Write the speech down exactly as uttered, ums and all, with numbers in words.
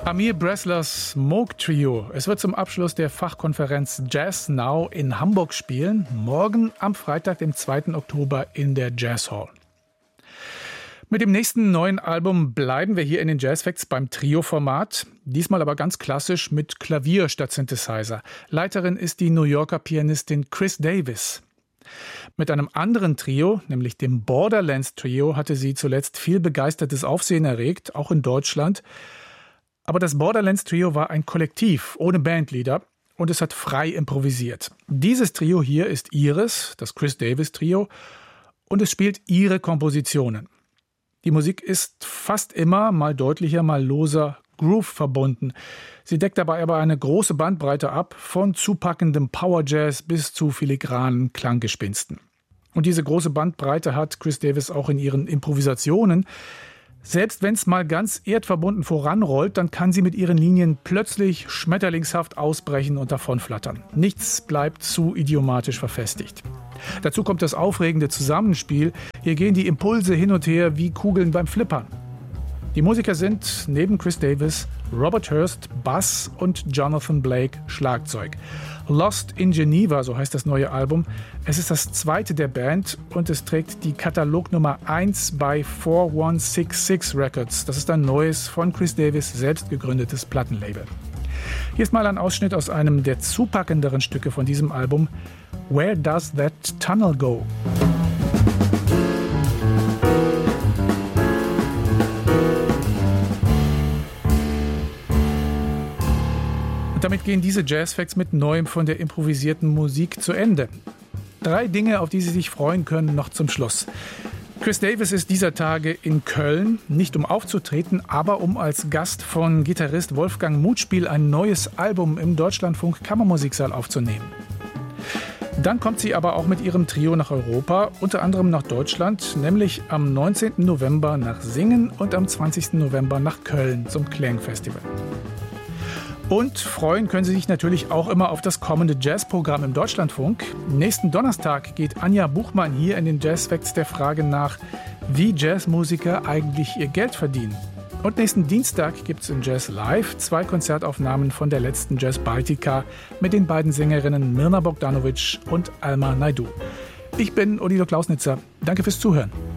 Amir Breslers Smoke Trio. Es wird zum Abschluss der Fachkonferenz Jazz Now in Hamburg spielen. Morgen am Freitag, dem zweiten Oktober in der Jazz Hall. Mit dem nächsten neuen Album bleiben wir hier in den Jazz Facts beim Trio-Format. Diesmal aber ganz klassisch mit Klavier statt Synthesizer. Leiterin ist die New Yorker Pianistin Chris Davis. Mit einem anderen Trio, nämlich dem Borderlands Trio, hatte sie zuletzt viel begeistertes Aufsehen erregt, auch in Deutschland. Aber das Borderlands Trio war ein Kollektiv ohne Bandleader und es hat frei improvisiert. Dieses Trio hier ist ihres, das Chris Davis Trio, und es spielt ihre Kompositionen. Die Musik ist fast immer, mal deutlicher, mal loser Groove verbunden. Sie deckt dabei aber eine große Bandbreite ab, von zupackendem Power-Jazz bis zu filigranen Klanggespinsten. Und diese große Bandbreite hat Chris Davis auch in ihren Improvisationen. Selbst wenn es mal ganz erdverbunden voranrollt, dann kann sie mit ihren Linien plötzlich schmetterlingshaft ausbrechen und davonflattern. Nichts bleibt zu idiomatisch verfestigt. Dazu kommt das aufregende Zusammenspiel. Hier gehen die Impulse hin und her wie Kugeln beim Flippern. Die Musiker sind neben Chris Davis Robert Hurst, Bass und Jonathan Blake, Schlagzeug. Lost in Geneva, so heißt das neue Album. Es ist das zweite der Band und es trägt die Katalognummer eins bei vier eins sechs sechs Records. Das ist ein neues, von Chris Davis selbst gegründetes Plattenlabel. Hier ist mal ein Ausschnitt aus einem der zupackenderen Stücke von diesem Album. Where Does That Tunnel Go? Damit gehen diese Jazz-Facts mit Neuem von der improvisierten Musik zu Ende. Drei Dinge, auf die Sie sich freuen können, noch zum Schluss. Chris Davis ist dieser Tage in Köln, nicht um aufzutreten, aber um als Gast von Gitarrist Wolfgang Mutspiel ein neues Album im Deutschlandfunk Kammermusiksaal aufzunehmen. Dann kommt sie aber auch mit ihrem Trio nach Europa, unter anderem nach Deutschland, nämlich am neunzehnten November nach Singen und am zwanzigsten November nach Köln zum Klangfestival. Und freuen können Sie sich natürlich auch immer auf das kommende Jazzprogramm im Deutschlandfunk. Nächsten Donnerstag geht Anja Buchmann hier in den Jazz Facts der Frage nach, wie Jazzmusiker eigentlich ihr Geld verdienen. Und nächsten Dienstag gibt es in Jazz Live zwei Konzertaufnahmen von der letzten Jazz Baltica mit den beiden Sängerinnen Mirna Bogdanovic und Alma Naidoo. Ich bin Odilo Klausnitzer. Danke fürs Zuhören.